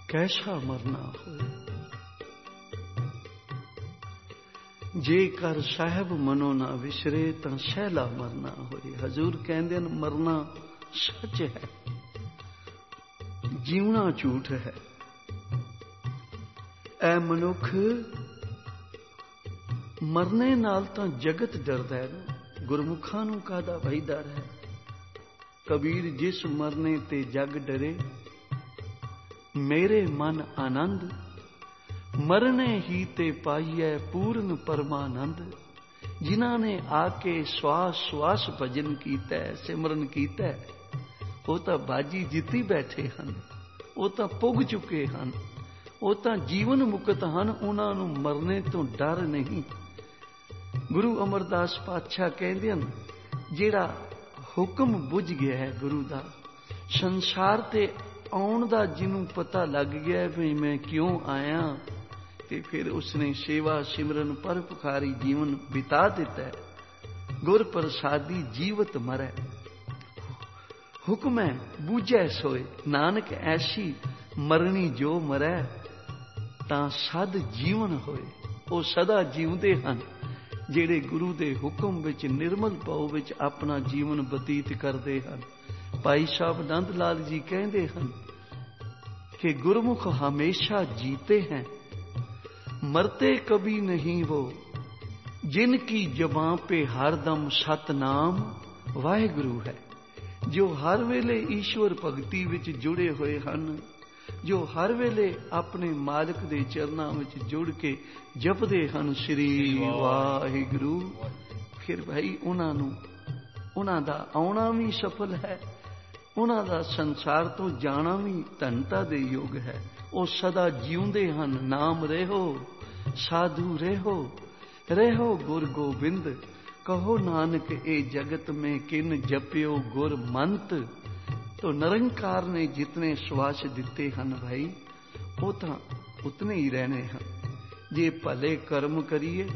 कैसा मरना होए। जे कर साहिब मनो ना विसरे तां सहला मरना होए। हजूर कहंदे न मरना सच है, जीवना झूठ है। ऐ मनुख मरने नाल तां जगत डरदा है ना, गुरमुखां नूं काहदा भाई डर है। कबीर जिस मरने ते जग डरे, मेरे मन आनंद मरने ही ते पाइए पूर्ण परमानंद। जिन्हां ने आके श्वास श्वास भजन कीता, सिमरन कीता, वो तां बाजी जित्ती बैठे हन, वो तां पुग चुके हन, वो तां जीवन मुक्त हन। उन्हां नूं मरने तो डर नहीं। गुरु अमरदास पातशाह कहंदे हन, जिहड़ा हुक्म बुझ गया है गुरु दा, संसार ते आउण दा जिन्हों पता लग गया भी मैं क्यों आया, ते फिर उसने सेवा सिमरन परोपकारी जीवन बिता दिता है। गुर प्रसादी जीवत मरै, हुक्म है बूझै सोए। नानक ऐसी मरनी जो मरै, तां सद जीवन होए। वो सदा जीवते हैं जेड़े गुरु दे हुक्म विच निर्मल भाव विच अपना जीवन बतीत करते हैं। भाई साहब नंद लाल जी कहते हैं कि गुरमुख हमेशा जीते हैं, मरते कभी नहीं वो, जिनकी जबां पे हरदम सतनाम वाहिगुरु है। जो हर वेले ईश्वर भगती विच जुड़े हुए हन, जो हर वेले अपने मालिक दे चरनां विच जुड़ के जपदे हन श्री वाहिगुरु, फिर भाई उन्हां दा आउणा भी सफल है, उन्हां दा संसार तो जाना भी धनता दे योग है। वो सदा जीउंदे हन। नाम रेहो साधु रेहो, रेहो गुर गोबिंद। कहो नानक ए जगत में किन जपियो गुर मंत। तो निरंकार ने जितने श्वास दिते हन भाई, वो तो उतने ही रहने हैं। जे भले कर्म करिए,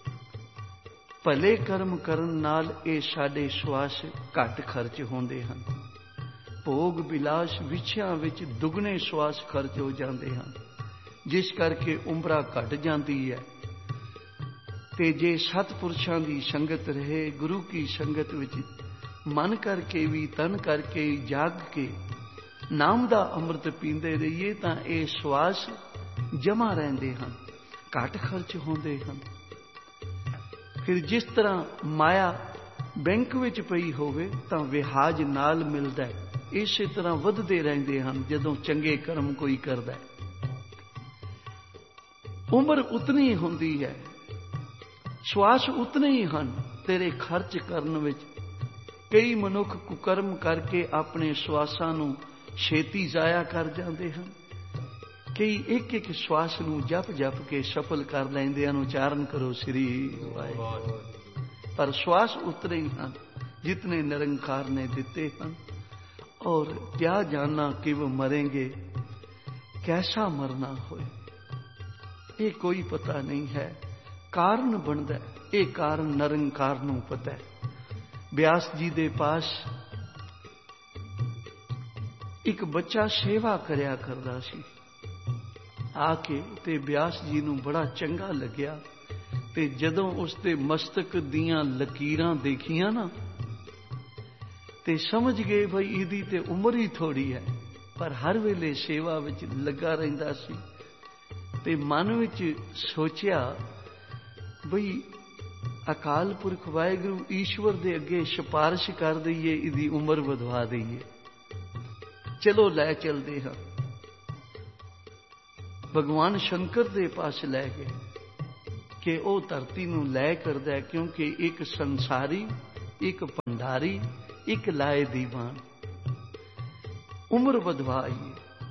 भले कर्म करन नाल ए साडे श्वास घट खर्च होंदे हन। भोग बिलास विछियां विच दुगने श्वास खर्च हो जाते हैं, जिस करके उम्र घट जाती है। ते जे सतपुरुषां दी संगत रहे, गुरु की संगत विच मन करके भी तन करके जाग के नाम दा अमृत पींदे रहिए, तां ये श्वास जमा रहंदे हन, घट खर्च होंदे हन। फिर जिस तरह माया बैंक विच पई होवे तां विहाज नाल मिलदा है, इसे तरह वधदे रहंदे हन जदों चंगे कर्म कोई करदा है। उम्र उतनी ही होंदी है, श्वास उतने ही हन तेरे खर्च करन विच। कई मनुख कुकर्म करके अपने श्वासां नूं छेती जाया कर जाते हैं। कई एक एक श्वास नूं जप जप के सफल कर लैंदे हन। उचारण करो श्री वाहिगुरू। पर श्वास उतने ही हैं जितने निरंकार ने दिते हैं। और क्या जानना कि वो मरेंगे, कैसा मरना होए, ये कोई पता नहीं है। कारण बनता है, ये कारण निरंकार नूं पता है। व्यास जी दे पास एक बच्चा सेवा करया करदा सी। आके ते व्यास जी नूं बड़ा चंगा लग्या, ते जदों उसके मस्तक दियां लकीरां देखियां ना, ते समझ गए भाई इहदी ते उम्र ही थोड़ी है, पर हर वेले सेवा विच लगा रहिंदा सी। ते मन विच सोचिया बई अकाल पुरख वाहिगुरू ईश्वर दे अगे सिफारिश कर दईए, इहदी उम्र वधवा दईए। चलो लै चलदे हां। भगवान शंकर दे पास लै गए कि वह धरती नूं लै करदा है, क्योंकि एक संसारी, एक भंडारी, एक लाए दीवान, उम्र वधवाई।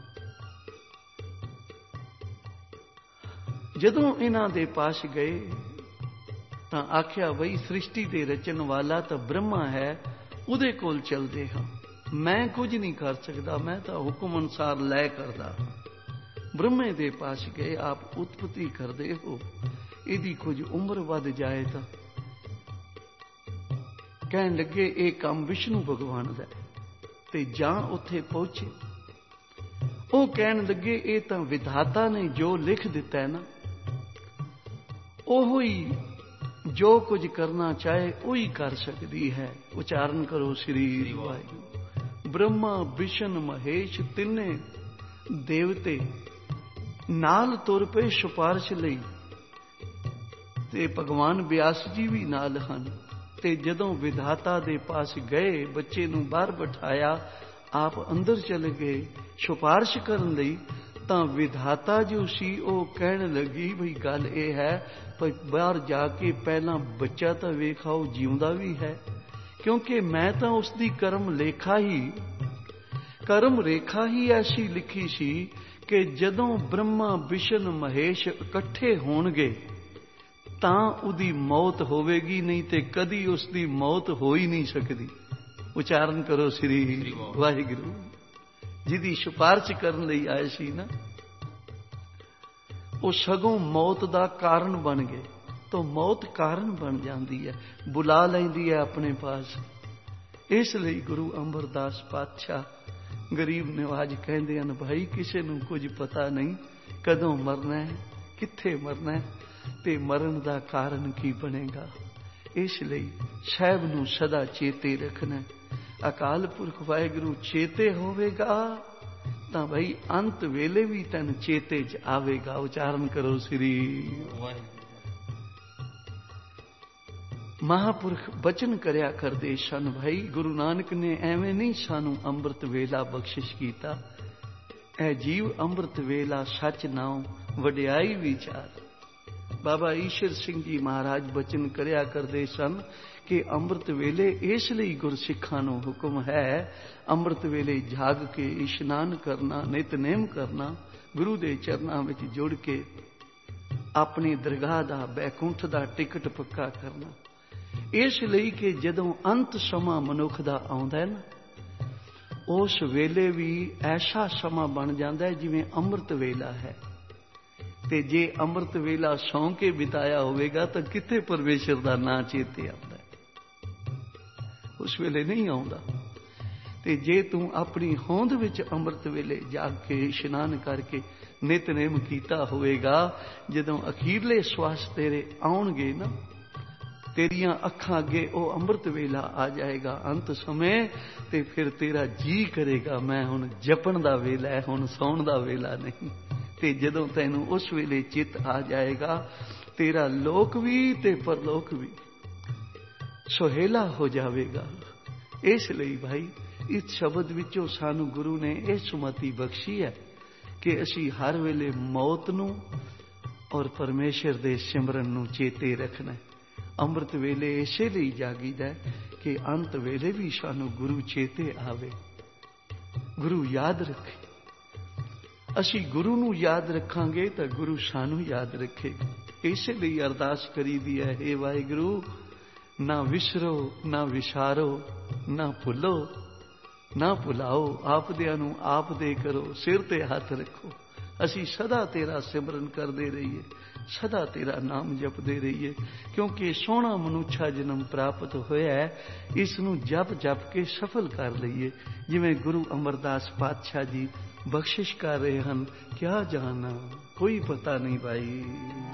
जदों इन्हां दे पास गए तां आख्या बई सृष्टि दे रचन वाला तो ब्रह्मा है, उहदे कोल चलदे हां। मैं कुछ नहीं कर सकता, मैं तो हुक्म अनुसार लै करदा। ब्रह्मे दे पास गए, आप उत्पत्ति करदे हो, इहदी कुछ उम्र वध जाए तो कहन लगे ये काम विष्णु भगवान दा है। ते जां उत्थे पहुंचे, ਉਹ ਕਹਿਣ ਲੱਗੇ ਇਹ ਤਾਂ ਵਿਧਾਤਾ ਨੇ ਜੋ ਲਿਖ ਦਿੱਤਾ ਹੈ ਨਾ, ਉਹ ਹੀ ਜੋ ਕੁਝ ਕਰਨਾ ਚਾਹੇ ਉਹੀ ਕਰ ਸਕਦੀ ਹੈ। ਉਚਾਰਨ ਕਰੋ ਸ੍ਰੀ ਵਾਹਿਗੁਰੂ। ਬ੍ਰਹਮਾ ਵਿਸ਼ਨ ਮਹੇਸ਼ ਤਿੰਨੇ ਦੇਵਤੇ ਨਾਲ ਤੁਰ ਪਏ ਸਿਫਾਰਿਸ਼ ਲਈ, ਤੇ ਭਗਵਾਨ ਬਿਆਸ ਜੀ ਵੀ ਨਾਲ ਹਨ। ਤੇ ਜਦੋਂ ਵਿਧਾਤਾ ਦੇ ਪਾਸ ਗਏ, ਬੱਚੇ ਨੂੰ ਬਾਹਰ ਬਿਠਾਇਆ, ਆਪ ਅੰਦਰ ਚਲੇ ਗਏ ਸਿਫਾਰਿਸ਼ ਕਰਨ ਲਈ, ਤਾਂ ਵਿਧਾਤਾ ਜੋ ਸੀ ਉਹ ਕਹਿਣ ਲੱਗੀ ਬਈ ਗੱਲ ਇਹ ਹੈ ਪਰ ਬਾਹਰ ਜਾ ਕੇ ਪਹਿਲਾਂ ਬੱਚਾ ਤਾਂ ਵੇਖਾਓ ਜਿਉਂਦਾ ਵੀ ਹੈ, ਕਿਉਂਕਿ ਮੈਂ ਤਾਂ ਉਸ ਦੀ ਕਰਮ ਰੇਖਾ ਹੀ ਐਸੀ ਲਿਖੀ ਸੀ ਕਿ ਜਦੋਂ ਬ੍ਰਹਮਾ ਵਿਸ਼ਨ ਮਹੇਸ਼ ਇਕੱਠੇ ਹੋਣਗੇ ਤਾਂ ਉਹਦੀ ਮੌਤ ਹੋਵੇਗੀ, ਨਹੀਂ ਤੇ ਕਦੀ ਉਸ ਦੀ ਮੌਤ ਹੋ ਹੀ ਨਹੀਂ ਸਕਦੀ। ਉਚਾਰਨ ਕਰੋ ਸ੍ਰੀ ਵਾਹਿਗੁਰੂ। ਜਿਹਦੀ ਸਿਫਾਰਿਸ਼ ਕਰਨ ਲਈ ਆਏ ਸੀ ਨਾ, ਉਹ ਸਗੋਂ ਮੌਤ ਦਾ ਕਾਰਨ ਬਣ ਗਏ। ਤਾਂ ਮੌਤ ਕਾਰਨ ਬਣ ਜਾਂਦੀ ਹੈ, ਬੁਲਾ ਲੈਂਦੀ ਹੈ ਆਪਣੇ ਪਾਸ। ਇਸ ਲਈ ਗੁਰੂ ਅਮਰਦਾਸ ਪਾਤਸ਼ਾਹ ਗਰੀਬ ਨਿਵਾਜ ਕਹਿੰਦੇ ਹਨ, ਭਾਈ ਕਿਸੇ ਨੂੰ ਕੁਝ ਪਤਾ ਨਹੀਂ ਕਦੋਂ ਮਰਨਾ ਹੈ, ਕਿੱਥੇ ਮਰਨਾ ਹੈ, ਤੇ ਮਰਨ ਦਾ ਕਾਰਨ ਕੀ ਬਣੇਗਾ। ਇਸ ਲਈ ਸਾਹਿਬ ਨੂੰ ਸਦਾ ਚੇਤੇ ਰੱਖਣਾ। ਅਕਾਲ ਪੁਰਖ ਵਾਹਿਗੁਰੂ ਚੇਤੇ ਹੋਵੇਗਾ ਤਾਂ ਭਾਈ ਅੰਤ ਵੇਲੇ ਵੀ ਤੈਨੂੰ ਚੇਤੇ ਚ ਆਵੇਗਾ। ਉਚਾਰਨ ਕਰੋ ਸ੍ਰੀ ਵਾਹਿਗੁਰੂ। ਮਹਾਂਪੁਰਖ ਬਚਨ ਕਰਿਆ ਕਰਦੇ ਸਨ। ਭਾਈ ਗੁਰੂ ਨਾਨਕ ਨੇ ਐਵੇਂ ਨਹੀਂ ਸਾਨੂੰ ਅੰਮ੍ਰਿਤ ਵੇਲਾ ਬਖਸ਼ਿਸ਼ ਕੀਤਾ, ਇਹ ਜੀਵ ਅੰਮ੍ਰਿਤ ਵੇਲਾ ਸੱਚ ਨਾਉ ਵਡਿਆਈ ਵਿਚਾਰ। ਬਾਬਾ ਈਸ਼ਰ ਸਿੰਘ ਜੀ ਮਹਾਰਾਜ ਬਚਨ ਕਰਿਆ ਕਰਦੇ ਸਨ ਕਿ ਅੰਮ੍ਰਿਤ ਵੇਲੇ ਇਸ ਲਈ ਗੁਰਸਿੱਖਾਂ ਨੂੰ ਹੁਕਮ ਹੈ, ਅੰਮ੍ਰਿਤ ਵੇਲੇ ਜਾਗ ਕੇ ਇਸ਼ਨਾਨ ਕਰਨਾ, ਨਿਤਨੇਮ ਕਰਨਾ, ਗੁਰੂ ਦੇ ਚਰਨਾਂ ਵਿੱਚ ਜੁੜ ਕੇ ਆਪਣੀ ਦਰਗਾਹ ਦਾ ਬੈਕੁੰਠ ਦਾ ਟਿਕਟ ਪੱਕਾ ਕਰਨਾ। ਇਸ ਲਈ ਕਿ ਜਦੋਂ ਅੰਤ ਸਮਾਂ ਮਨੁੱਖ ਦਾ ਆਉਂਦਾ ਹੈ ਨਾ, ਉਸ ਵੇਲੇ ਵੀ ਐਸਾ ਸਮਾਂ ਬਣ ਜਾਂਦਾ ਹੈ ਜਿਵੇਂ ਅੰਮ੍ਰਿਤ ਵੇਲਾ ਹੈ। ਤੇ ਜੇ ਅੰਮ੍ਰਿਤ ਵੇਲਾ ਸੌਂ ਕੇ ਬਿਤਾਇਆ ਹੋਵੇਗਾ ਤਾਂ ਕਿੱਥੇ ਪਰਮੇਸ਼ਰ ਦਾ ਨਾਂ ਚੇਤੇ ਆਉਂਦਾ, ਉਸ ਵੇਲੇ ਨਹੀਂ ਆਉਂਦਾ। ਤੇ ਜੇ ਤੂੰ ਆਪਣੀ ਹੋਂਦ ਵਿੱਚ ਅੰਮ੍ਰਿਤ ਵੇਲੇ ਜਾਗ ਕੇ ਇਸ਼ਨਾਨ ਕਰਕੇ ਨਿਤਨੇਮ ਕੀਤਾ ਹੋਵੇਗਾ, ਜਦੋਂ ਅਖੀਰਲੇ ਸਵਾਸ ਤੇਰੇ ਆਉਣਗੇ ਨਾ, ਤੇਰੀਆਂ ਅੱਖਾਂ ਅੱਗੇ ਉਹ ਅੰਮ੍ਰਿਤ ਵੇਲਾ ਆ ਜਾਏਗਾ ਅੰਤ ਸਮੇਂ, ਤੇ ਫਿਰ ਤੇਰਾ ਜੀ ਕਰੇਗਾ ਮੈਂ ਹੁਣ ਜਪਣ ਦਾ ਵੇਲਾ ਹੈ, ਹੁਣ ਸੌਣ ਦਾ ਵੇਲਾ ਨਹੀਂ। ਤੇ ਜਦੋਂ ਤੈਨੂੰ ਉਸ ਵੇਲੇ ਚਿੱਤ ਆ ਜਾਏਗਾ, ਤੇਰਾ ਲੋਕ ਵੀ ਤੇ ਪਰਲੋਕ ਵੀ ਸੁਹੇਲਾ ਹੋ ਜਾਵੇਗਾ। ਇਸ ਲਈ ਭਾਈ ਇਸ ਸ਼ਬਦ ਵਿੱਚੋਂ ਸਾਨੂੰ ਗੁਰੂ ਨੇ ਇਹ ਸੁਮਤੀ ਬਖਸ਼ੀ ਹੈ ਕਿ ਅਸੀਂ ਹਰ ਵੇਲੇ ਮੌਤ ਨੂੰ ਔਰ ਪਰਮੇਸ਼ਰ ਦੇ ਸਿਮਰਨ ਨੂੰ ਚੇਤੇ ਰੱਖਣਾ। ਅੰਮ੍ਰਿਤ ਵੇਲੇ ਇਸੇ ਲਈ ਜਾਗੀਦਾ ਕਿ ਅੰਤ ਵੇਲੇ ਵੀ ਸਾਨੂੰ ਗੁਰੂ ਚੇਤੇ ਆਵੇ, ਗੁਰੂ ਯਾਦ ਰੱਖੇ। ਅਸੀਂ ਗੁਰੂ ਨੂੰ ਯਾਦ ਰੱਖਾਂਗੇ ਤਾਂ ਗੁਰੂ ਸਾਨੂੰ ਯਾਦ ਰੱਖੇਗਾ। ਇਸੇ ਲਈ ਅਰਦਾਸ ਕਰੀਦੀ ਹੈ, ਹੇ ਵਾਹਿਗੁਰੂ ਨਾ ਵਿਸਰੋ, ਨਾ ਵਿਸਾਰੋ, ਨਾ ਭੁੱਲੋ, ਨਾ ਭੁਲਾਓ, ਆਪਦਿਆਂ ਨੂੰ ਆਪ ਦੇ ਕਰੋ, ਸਿਰ ਤੇ ਹੱਥ ਰੱਖੋ। ਅਸੀਂ ਸਦਾ ਤੇਰਾ ਸਿਮਰਨ ਕਰਦੇ ਰਹੀਏ, ਸਦਾ ਤੇਰਾ ਨਾਮ ਜਪਦੇ ਰਹੀਏ, ਕਿਉਂਕਿ ਸੋਹਣਾ ਮਨੁੱਖਾ ਜਨਮ ਪ੍ਰਾਪਤ ਹੋਇਆ ਹੈ, ਇਸ ਨੂੰ ਜਪ ਜਪ ਕੇ ਸਫਲ ਕਰ ਲਈਏ। ਜਿਵੇਂ ਗੁਰੂ ਅਮਰਦਾਸ ਪਾਤਸ਼ਾਹ ਜੀ ਬਖਸ਼ਿਸ਼ ਕਰ ਰਹੇ ਹਨ, ਕਿਆ ਜਾਣਾ ਕੋਈ ਪਤਾ ਨਹੀਂ ਭਾਈ।